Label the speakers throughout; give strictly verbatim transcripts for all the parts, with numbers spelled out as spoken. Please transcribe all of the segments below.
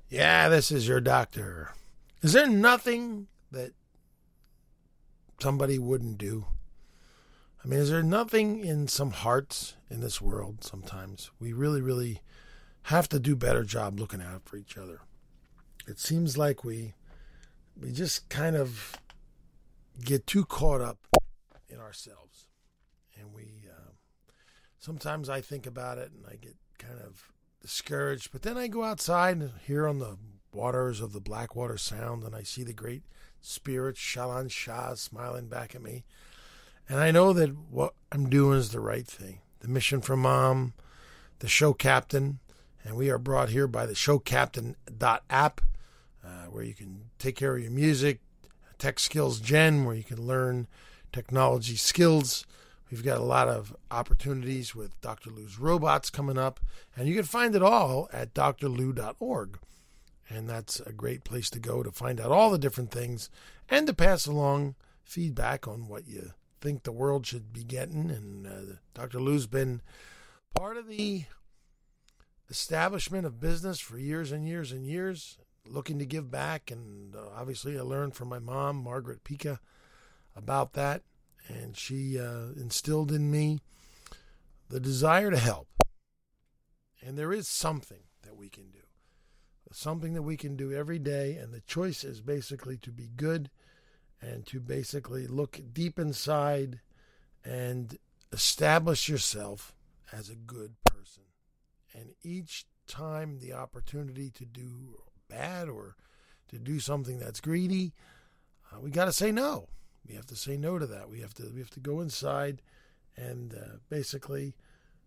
Speaker 1: Yeah, this is your doctor. Is there nothing that somebody wouldn't do? I mean, is there nothing in some hearts in this world sometimes? We really, really have to do a better job looking out for each other. It seems like we we just kind of get too caught up in ourselves. And we uh, sometimes I think about it and I get kind of discouraged. But then I go outside and here on the waters of the Blackwater Sound and I see the great spirit Shalan Shah smiling back at me. And I know that what I'm doing is the right thing. The Mission for Mom, the Show Captain, and we are brought here by the show captain dot app, uh, where you can take care of your music, Tech Skills Gen, where you can learn technology skills. We've got a lot of opportunities with Doctor Lou's robots coming up, and you can find it all at D R lou dot org. And that's a great place to go to find out all the different things and to pass along feedback on what you think the world should be getting. And uh, Doctor Lou's been part of the establishment of business for years and years and years, looking to give back. And uh, obviously I learned from my mom, Margaret Pica, about that. And she uh, instilled in me the desire to help. And there is something that we can do. Something that we can do every day. And the choice is basically to be good and to basically look deep inside and establish yourself as a good person. And each time the opportunity to do bad or to do something that's greedy, uh, we got to say no. We have to say no to that. We have to we have to go inside and uh, basically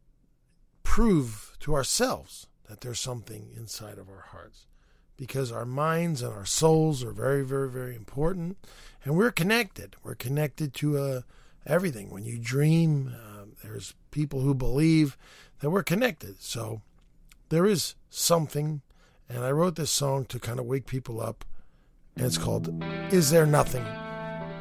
Speaker 1: prove to ourselves that there's something inside of our hearts, because our minds and our souls are very, very, very important, and we're connected. We're connected to uh, everything. When you dream, uh, there's people who believe that we're connected. So there is something, and I wrote this song to kind of wake people up, and it's called Is There Nothing